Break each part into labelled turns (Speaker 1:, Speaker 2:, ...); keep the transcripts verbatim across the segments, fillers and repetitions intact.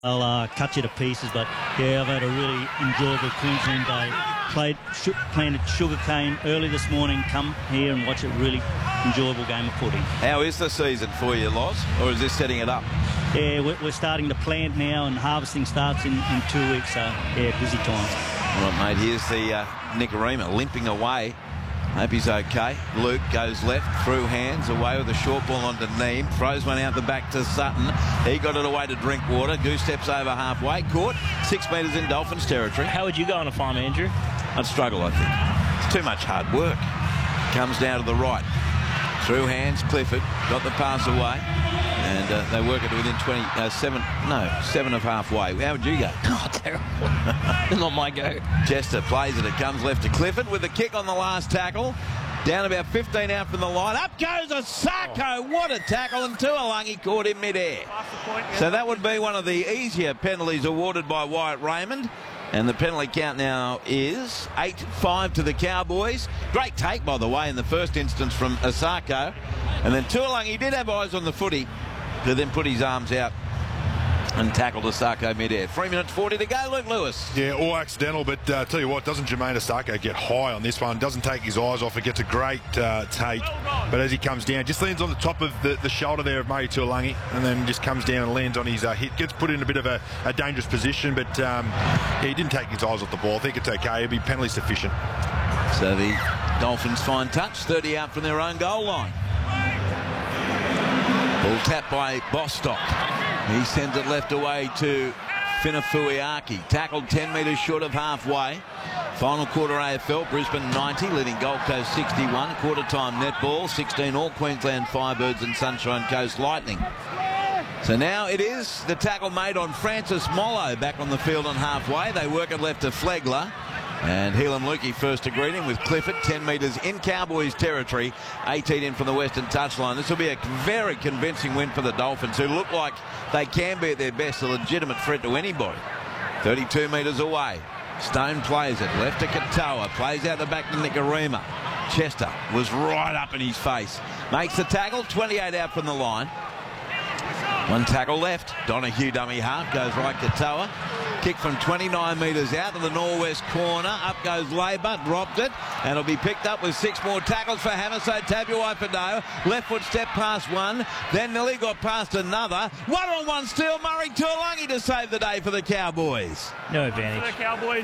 Speaker 1: I'll uh, cut you to pieces, but yeah, I've had a really enjoyable Queensland day. Played, sh planted sugarcane early this morning. Come here and watch a really enjoyable game of footy.
Speaker 2: How is the season for you, Loz, or is this setting it up?
Speaker 1: Yeah, we're, we're starting to plant now, and harvesting starts in, in two weeks. So yeah, busy times.
Speaker 2: All right, mate. Here's the uh, Nikorima limping away. Hope he's okay. Luke goes left, through hands, away with a short ball onto Neem. Throws one out the back to Sutton. He got it away to Drinkwater. Goose steps over halfway. Caught six metres in Dolphins territory.
Speaker 3: How would you go on a farm, Andrew?
Speaker 2: I'd struggle, I think. It's too much hard work. Comes down to the right. Through hands, Clifford. Got the pass away. And uh, they work it within twenty, uh, seven, no, seven of halfway. How would you go?
Speaker 3: Oh, terrible. Not my go.
Speaker 2: Chester plays it. It comes left to Clifford with the kick on the last tackle. Down about fifteen out from the line. Up goes Asako. Oh. What a tackle. And Tuolangi caught him midair. So that would be one of the easier penalties awarded by Wyatt Raymond. And the penalty count now is eight five to the Cowboys. Great take, by the way, in the first instance from Asako. And then Tuolangi did have eyes on the footy, to then put his arms out and tackled Asako mid-air. Three minutes forty to go, Luke Lewis.
Speaker 4: Yeah, all accidental, but uh, tell you what, doesn't Jermaine Asako get high on this one? Doesn't take his eyes off it, gets a great uh, take. But as he comes down, just lands on the top of the, the shoulder there of Murray Tuolangi, and then just comes down and lands on his uh, hit. Gets put in a bit of a, a dangerous position, but um, yeah, he didn't take his eyes off the ball. I think it's okay. He'll be penalty sufficient.
Speaker 2: So the Dolphins fine touch, thirty out from their own goal line. Ball tapped by Bostock. He sends it left away to Finafuiaki. Tackled ten metres short of halfway. Final quarter A F L, Brisbane ninety, leading Gold Coast sixty-one. Quarter time netball, sixteen all Queensland Firebirds and Sunshine Coast Lightning. So now it is the tackle made on Francis Mollo back on the field on halfway. They work it left to Flegler. And Helam Lukey first to greet him with Clifford, ten metres in Cowboys territory, eighteen in from the western touchline. This will be a very convincing win for the Dolphins, who look like they can be at their best, a legitimate threat to anybody. thirty-two metres away. Stone plays it, left to Katoa, plays out the back to Nikorima. Chester was right up in his face. Makes the tackle, twenty-eight out from the line. One tackle left. Donahue dummy half, goes right Katoa. Kick from twenty-nine metres out to the northwest corner. Up goes Labour, dropped it, and it'll be picked up with six more tackles for Hamiso Tabuai-Fidow. Left foot step past one, then nearly got past another. One-on-one steal, Murray Tuolangi to save the day for the Cowboys.
Speaker 3: No advantage.
Speaker 5: For the Cowboys.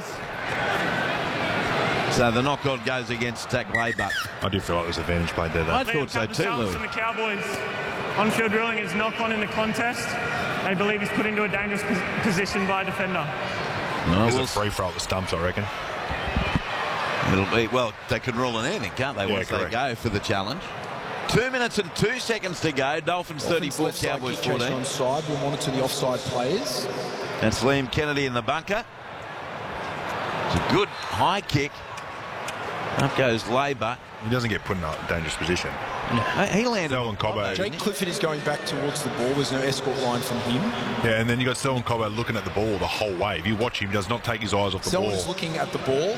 Speaker 2: So the knock-on goes against Tack Labour.
Speaker 4: I do feel like there's advantage played there, though.
Speaker 2: I thought so too, Lou.
Speaker 5: The Cowboys on-field drilling is knock-on in the contest. They believe he's put into a dangerous pos position by a defender.
Speaker 4: No, it's a free throw at the stumps, I reckon.
Speaker 2: It'll be, well, they can rule an anything, can't they,
Speaker 4: yeah,
Speaker 2: once
Speaker 4: correct.
Speaker 2: they go for the challenge. Two minutes and two seconds to go. Dolphins thirty-four, Cowboys fourteen.
Speaker 6: Onside. We'll monitor the offside players.
Speaker 2: That's Liam Kennedy in the bunker. It's a good high kick. Up goes Labour.
Speaker 4: He doesn't get put in a dangerous position.
Speaker 2: No, he landed
Speaker 4: Selwyn
Speaker 2: on
Speaker 4: Cobbo.
Speaker 6: Jake Clifford is going back towards the ball. There's no escort line from him.
Speaker 4: Yeah, and then you got Selwyn Cobbo looking at the ball the whole way. If you watch him, he does not take his eyes off the
Speaker 6: Selwyn
Speaker 4: ball.
Speaker 6: is looking at the ball.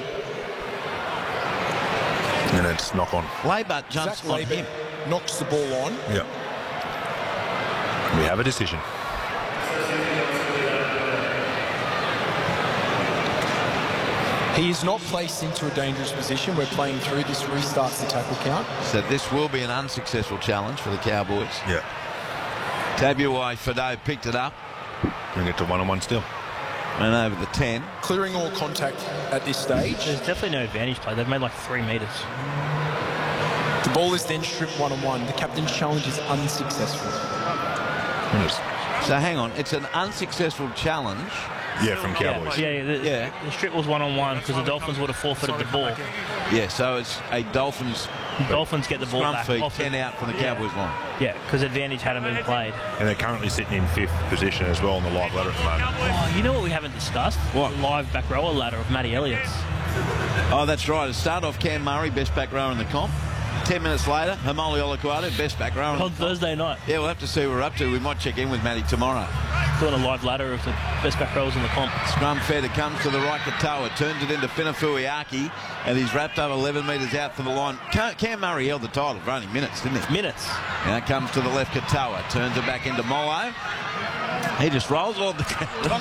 Speaker 4: And it's knock on.
Speaker 2: Labour jumps
Speaker 6: Zach
Speaker 2: on
Speaker 6: Labour
Speaker 2: him.
Speaker 6: knocks the ball on.
Speaker 4: Yeah. We have a decision.
Speaker 6: He is not placed into a dangerous position. We're playing through. This restarts the tackle count.
Speaker 2: So this will be an unsuccessful challenge for the Cowboys.
Speaker 4: Yeah.
Speaker 2: Tabuai-Fidow picked it up.
Speaker 4: Bring it to one-on-one still.
Speaker 2: And over the ten.
Speaker 6: Clearing all contact at this stage.
Speaker 3: There's definitely no advantage play. They've made like three metres.
Speaker 6: The ball is then stripped one-on-one. The captain's challenge is unsuccessful.
Speaker 2: So hang on, it's an unsuccessful challenge.
Speaker 4: Yeah, from Cowboys.
Speaker 3: Yeah, yeah, the,
Speaker 2: Yeah.
Speaker 3: the strip was one-on-one because the Dolphins would have forfeited the ball.
Speaker 2: Yeah, so it's a Dolphins
Speaker 3: Dolphins get the ball
Speaker 2: scrum
Speaker 3: back.
Speaker 2: feed,
Speaker 3: off the-
Speaker 2: ten out from the
Speaker 3: yeah.
Speaker 2: Cowboys line.
Speaker 3: Yeah, because advantage hadn't been played.
Speaker 4: And they're currently sitting in fifth position as well on the live ladder at the moment.
Speaker 3: Oh, you know what we haven't discussed?
Speaker 2: What?
Speaker 3: The live back rower ladder of Matty Elliott's.
Speaker 2: Oh, that's right. It started off Cam Murray, best back rower in the comp. Ten minutes later, Hamoli Olaquatu, best back rower in the
Speaker 3: On
Speaker 2: comp.
Speaker 3: Thursday night.
Speaker 2: Yeah, we'll have to see what we're up to. We might check in with Matty tomorrow.
Speaker 3: Doing a live ladder of the best back rowers in the comp.
Speaker 2: Scrum fed, it comes to the right, Katoa turns it into Finafuiaki, and he's wrapped up eleven metres out for the line. Cam, Cam Murray held the title for only minutes, didn't he?
Speaker 3: Minutes.
Speaker 2: Now it comes to the left, Katoa turns it back into Mollo. He just rolls on the